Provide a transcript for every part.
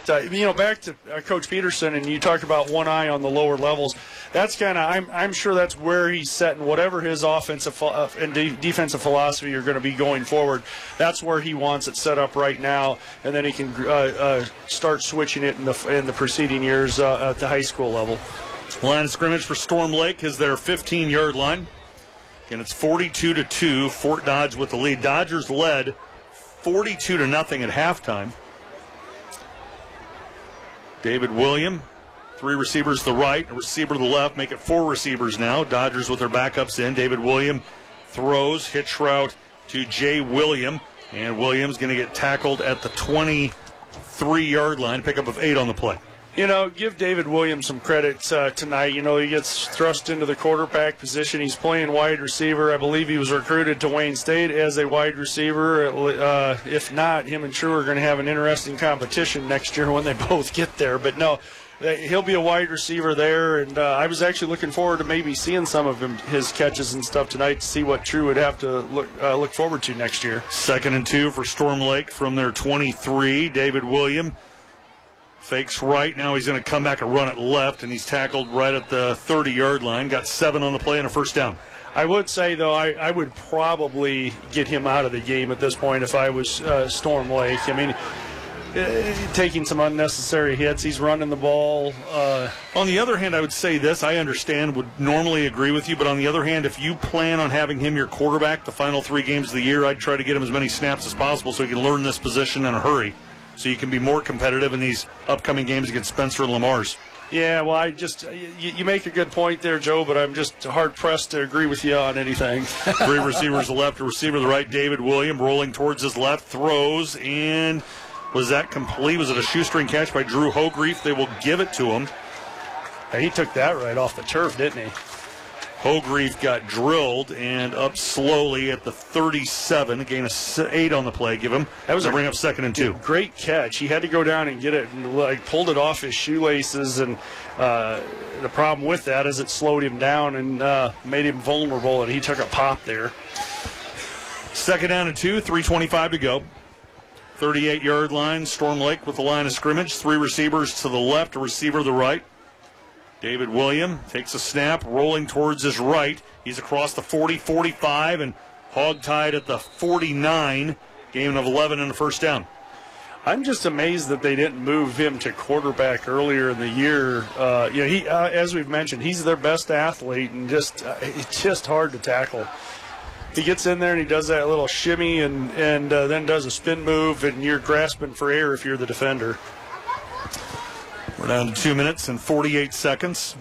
But, back to Coach Peterson, and you talked about one eye on the lower levels. That's kind of, I'm sure that's where he's setting whatever his offensive and defensive philosophy are going to be going forward. That's where he wants it set up right now, and then he can start switching it in the preceding years at the high school level. Line of scrimmage for Storm Lake is their 15-yard line. And it's 42-2. Fort Dodge with the lead. Dodgers led 42-0 at halftime. David William, 3 receivers to the right, a receiver to the left, make it 4 receivers now. Dodgers with their backups in. David William throws, hitch route to Jay William, and Williams going to get tackled at the 23-yard line, pickup of 8 on the play. Give David Williams some credit tonight. He gets thrust into the quarterback position. He's playing wide receiver. I believe he was recruited to Wayne State as a wide receiver. If not, him and True are going to have an interesting competition next year when they both get there. But no, he'll be a wide receiver there. And I was actually looking forward to maybe seeing some of his catches and stuff tonight to see what True would have to look forward to next year. 2nd and 2 for Storm Lake from their 23. David William fakes right. Now he's going to come back and run it left, and he's tackled right at the 30-yard line. Got 7 on the play and a first down. I would say, though, I would probably get him out of the game at this point if I was Storm Lake. I mean, taking some unnecessary hits. He's running the ball. On the other hand, I would say this. I understand, would normally agree with you, but on the other hand, if you plan on having him your quarterback the final 3 games of the year, I'd try to get him as many snaps as possible so he can learn this position in a hurry, so you can be more competitive in these upcoming games against Spencer and Lamar's. Yeah, well, you make a good point there, Joe, but I'm just hard-pressed to agree with you on anything. 3 receivers to the left, a receiver to the right. David William rolling towards his left, throws, and was that complete? Was it a shoestring catch by Drew Hogreef? They will give it to him. He took that right off the turf, didn't he? Hogreef got drilled and up slowly at the 37. A gain of 8 on the play. That was a bring up 2nd and 2. Great catch. He had to go down and get it and pulled it off his shoelaces. And the problem with that is it slowed him down and made him vulnerable. And he took a pop there. 2nd down and 2. 3:25 to go. 38-yard line. Storm Lake with the line of scrimmage. 3 receivers to the left, a receiver to the right. David William takes a snap, rolling towards his right. He's across the 40, 45, and hog-tied at the 49. Gain of 11 and a first down. I'm just amazed that they didn't move him to quarterback earlier in the year. He, as we've mentioned, he's their best athlete, and it's just hard to tackle. He gets in there and he does that little shimmy and then does a spin move, and you're grasping for air if you're the defender. We're down to 2 minutes and 48 seconds.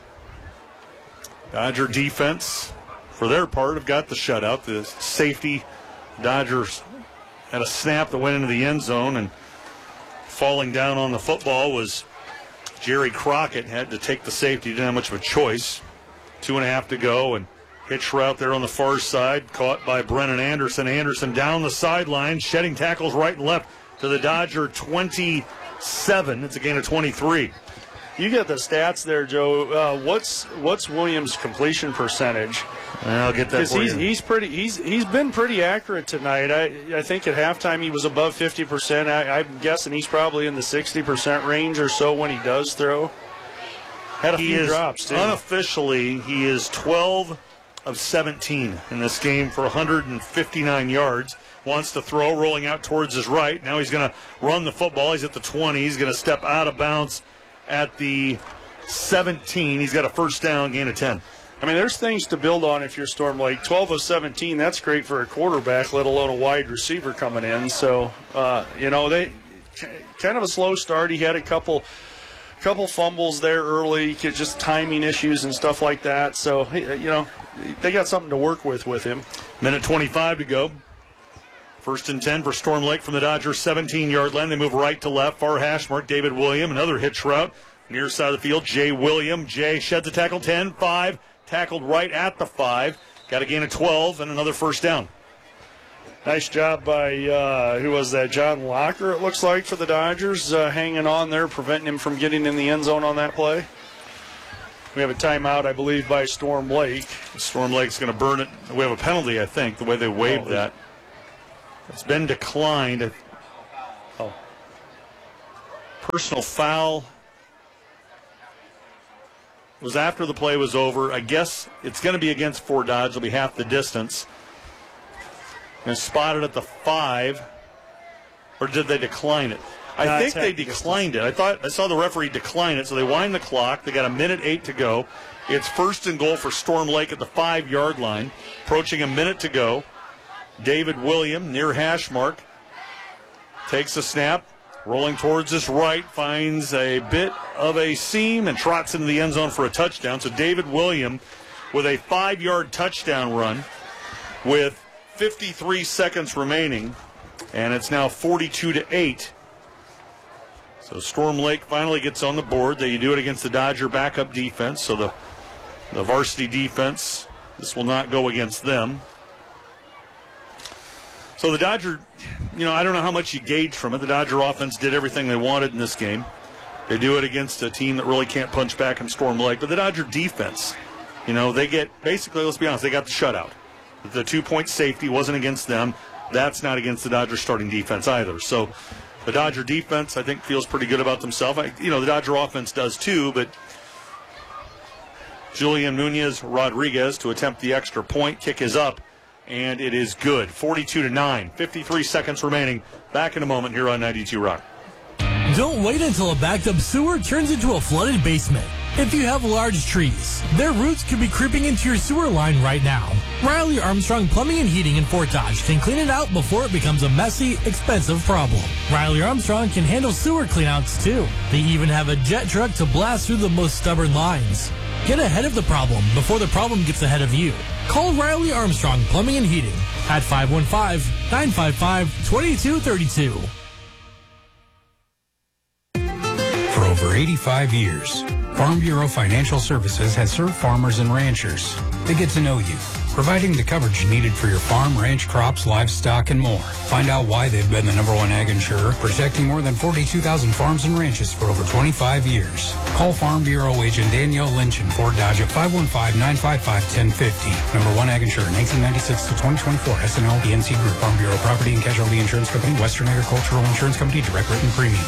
Dodger defense, for their part, have got the shutout. The safety, Dodgers had a snap that went into the end zone, and falling down on the football was Jerry Crockett. Had to take the safety, didn't have much of a choice. 2.5 to go, and hitch route there on the far side, caught by Brennan Anderson. Anderson down the sideline, shedding tackles right and left to the Dodger 27. It's a gain of 23. You get the stats there, Joe. What's Williams' completion percentage? I'll get that for you. He's been pretty accurate tonight. I think at halftime he was above 50%. I'm guessing he's probably in the 60% range or so when he does throw. Had a few drops too. Unofficially, he is 12 of 17 in this game for 159 yards. Wants to throw, rolling out towards his right. Now he's going to run the football. He's at the 20. He's going to step out of bounds at the 17. He's got a first down, gain of 10. I mean, there's things to build on if you're Storm Lake. 12 of 17, that's great for a quarterback, let alone a wide receiver coming in. So, they kind of a slow start. He had a couple fumbles there early, just timing issues and stuff like that. So, they got something to work with him. Minute 25 to go. 1st and 10 for Storm Lake from the Dodgers 17-yard line. They move right to left. Far hash mark, David William. Another hitch route. Near side of the field, Jay William. Jay sheds a tackle, 10, 5. Tackled right at the 5. Got a gain of 12 and another first down. Nice job by, who was that, John Locker, it looks like, for the Dodgers, hanging on there, preventing him from getting in the end zone on that play. We have a timeout, I believe, by Storm Lake. Storm Lake's going to burn it. We have a penalty, I think, the way they waived that. It's been declined. personal foul was after the play was over. I guess it's going to be against Fort Dodge. It'll be half the distance. And spotted at the 5. Or did they decline it? I think they declined it. I saw the referee decline it, so they wind the clock. They got 1:08 to go. It's first and goal for Storm Lake at the 5-yard line. Approaching a minute to go. David William near hash mark. Takes a snap. Rolling towards his right. Finds a bit of a seam and trots into the end zone for a touchdown. So David William with a 5-yard touchdown run with 53 seconds remaining. And it's now 42-8. So Storm Lake finally gets on the board. They do it against the Dodger backup defense. So the varsity defense, this will not go against them. So the Dodger, I don't know how much you gauge from it. The Dodger offense did everything they wanted in this game. They do it against a team that really can't punch back in Storm Lake. But the Dodger defense, they get, basically, let's be honest, they got the shutout. The 2-point safety wasn't against them. That's not against the Dodger starting defense either. So the Dodger defense, I think, feels pretty good about themselves. The Dodger offense does too, but Julian Munoz Rodriguez to attempt the extra point. Kick is up, and it is good. 42-9, 53 seconds remaining. Back in a moment here on 92 Rock. Don't wait until a backed up sewer turns into a flooded basement. If you have large trees, their roots could be creeping into your sewer line right now. Riley Armstrong Plumbing and Heating in Fort Dodge can clean it out before it becomes a messy, expensive problem. Riley Armstrong can handle sewer cleanouts too. They even have a jet truck to blast through the most stubborn lines. Get ahead of the problem before the problem gets ahead of you. Call Riley Armstrong Plumbing and Heating at 515-955-2232. For over 85 years, Farm Bureau Financial Services has served farmers and ranchers. They get to know you, providing the coverage needed for your farm, ranch, crops, livestock, and more. Find out why they've been the #1 ag insurer, protecting more than 42,000 farms and ranches for over 25 years. Call Farm Bureau agent Danielle Lynch in Fort Dodge at 515-955-1050. #1 ag insurer, 1996 to 2024. SNL, ENC Group, Farm Bureau Property and Casualty Insurance Company, Western Agricultural Insurance Company, direct written premium.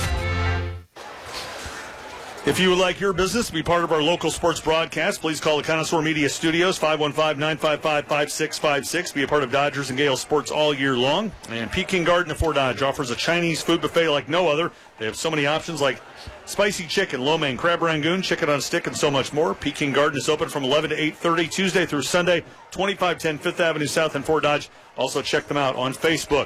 If you would like your business to be part of our local sports broadcast, please call the Connoisseur Media Studios, 515-955-5656. Be a part of Dodgers and Gales sports all year long. And Peking Garden of Fort Dodge offers a Chinese food buffet like no other. They have so many options like spicy chicken, lo mein, crab rangoon, chicken on a stick, and so much more. Peking Garden is open from 11 to 8:30 Tuesday through Sunday, 2510 Fifth Avenue South in Fort Dodge. Also check them out on Facebook.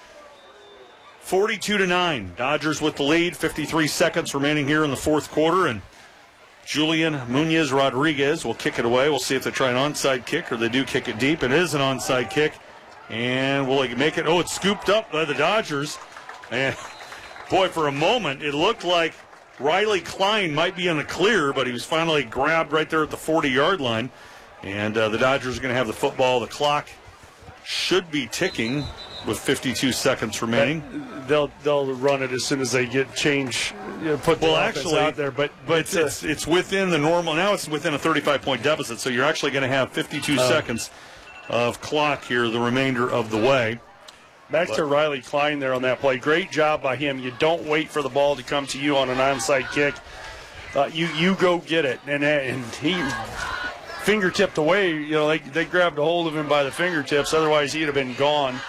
42-9, Dodgers with the lead, 53 seconds remaining here in the fourth quarter, and Julian Munoz Rodriguez will kick it away. We'll see if they try an onside kick or they do kick it deep. It is an onside kick, and will they make it? Oh, it's scooped up by the Dodgers, and boy, for a moment, it looked like Riley Klein might be in the clear, but he was finally grabbed right there at the 40-yard line, and the Dodgers are going to have the football. The clock should be ticking with 52 seconds remaining. They'll run it as soon as they get change, put the offense out there. But it's within the normal. Now it's within a 35-point deficit, so you're actually going to have 52 seconds of clock here the remainder of the way. Back to Riley Klein there on that play. Great job by him. You don't wait for the ball to come to you on an onside kick. You go get it. And he fingertipped away. They grabbed a hold of him by the fingertips. Otherwise, he'd have been gone.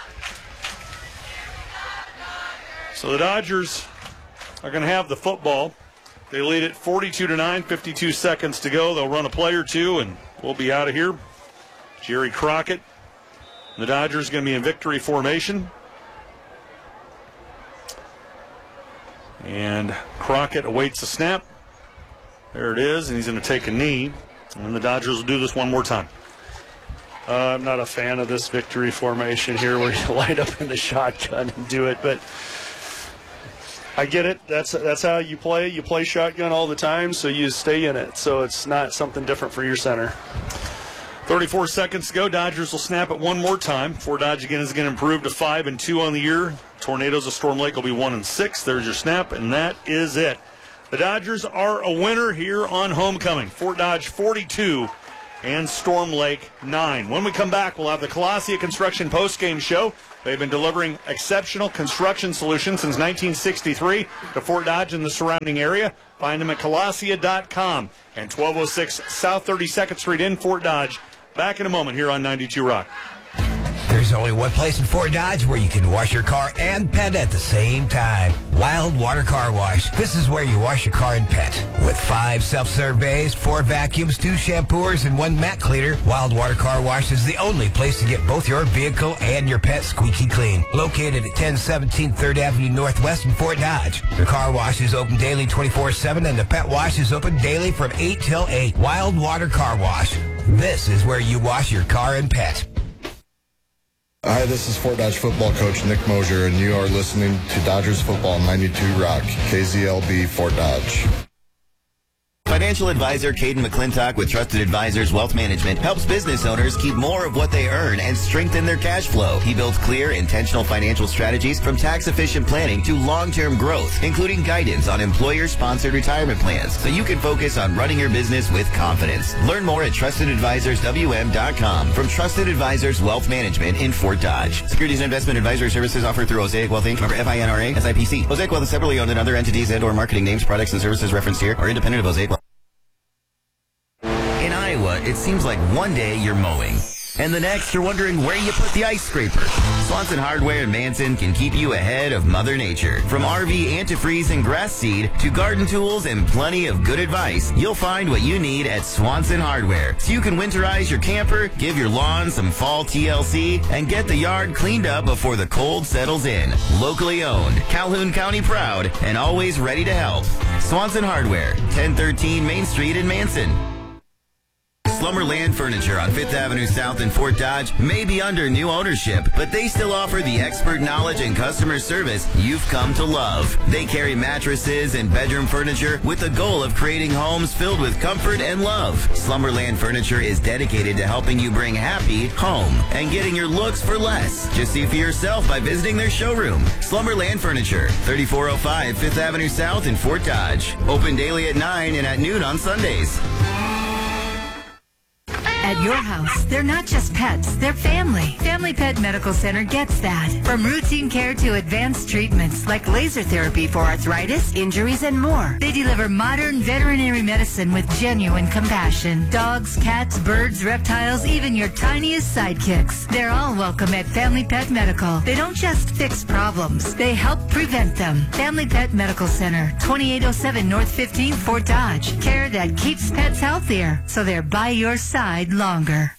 So the Dodgers are going to have the football. They lead it 42-9, 52 seconds to go. They'll run a play or two, and we'll be out of here. Jerry Crockett. The Dodgers are going to be in victory formation. And Crockett awaits the snap. There it is, and he's going to take a knee. And the Dodgers will do this one more time. I'm not a fan of this victory formation here where you line up in the shotgun and do it, but I get it. That's how you play. You play shotgun all the time, so you stay in it. So it's not something different for your center. 34 seconds to go. Dodgers will snap it one more time. Fort Dodge again is going to improve to 5-2 on the year. Tornadoes of Storm Lake will be 1-6. There's your snap, and that is it. The Dodgers are a winner here on homecoming. Fort Dodge 42, and Storm Lake 9. When we come back, we'll have the Colossia Construction postgame show. They've been delivering exceptional construction solutions since 1963 to Fort Dodge and the surrounding area. Find them at Colossia.com and 1206 South 32nd Street in Fort Dodge. Back in a moment here on 92 Rock. There's only one place in Fort Dodge where you can wash your car and pet at the same time. Wild Water Car Wash. This is where you wash your car and pet. With 5 self-serve bays, 4 vacuums, 2 shampooers, and 1 mat cleaner, Wild Water Car Wash is the only place to get both your vehicle and your pet squeaky clean. Located at 1017 3rd Avenue Northwest in Fort Dodge. The car wash is open daily 24/7, and the pet wash is open daily from 8 till 8. Wild Water Car Wash. This is where you wash your car and pet. Hi, this is Fort Dodge football coach Nick Mosier, and you are listening to Dodgers Football 92 Rock, KZLB Fort Dodge. Financial advisor Caden McClintock with Trusted Advisors Wealth Management helps business owners keep more of what they earn and strengthen their cash flow. He builds clear, intentional financial strategies from tax-efficient planning to long-term growth, including guidance on employer-sponsored retirement plans, so you can focus on running your business with confidence. Learn more at TrustedAdvisorsWM.com from Trusted Advisors Wealth Management in Fort Dodge. Securities and investment advisory services offered through Osaic Wealth Inc. Member FINRA, SIPC. Osaic Wealth is separately owned, and other entities and/or marketing names, products, and services referenced here are independent of Osaic Wealth. In Iowa, it seems like one day you're mowing, and the next you're wondering where you put the ice scraper. Swanson Hardware in Manson can keep you ahead of Mother Nature. From RV antifreeze and grass seed to garden tools and plenty of good advice, you'll find what you need at Swanson Hardware. So you can winterize your camper, give your lawn some fall TLC, and get the yard cleaned up before the cold settles in. Locally owned, Calhoun County proud, and always ready to help. Swanson Hardware, 1013 Main Street in Manson. Slumberland Furniture on 5th Avenue South in Fort Dodge may be under new ownership, but they still offer the expert knowledge and customer service you've come to love. They carry mattresses and bedroom furniture with the goal of creating homes filled with comfort and love. Slumberland Furniture is dedicated to helping you bring happy home and getting your looks for less. Just see for yourself by visiting their showroom. Slumberland Furniture, 3405 5th Avenue South in Fort Dodge. Open daily at 9 and at noon on Sundays. At your house, they're not just pets, they're family. Family Pet Medical Center gets that. From routine care to advanced treatments like laser therapy for arthritis, injuries, and more. They deliver modern veterinary medicine with genuine compassion. Dogs, cats, birds, reptiles, even your tiniest sidekicks. They're all welcome at Family Pet Medical. They don't just fix problems, they help prevent them. Family Pet Medical Center, 2807 North 15th, Fort Dodge. Care that keeps pets healthier, so they're by your side longer.